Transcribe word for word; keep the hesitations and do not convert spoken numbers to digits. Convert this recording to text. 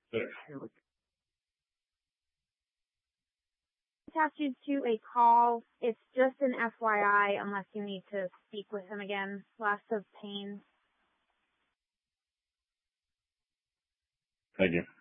There. Attach you to a call. It's just an F Y I unless you need to speak with him again. Lots of pain. Thank you.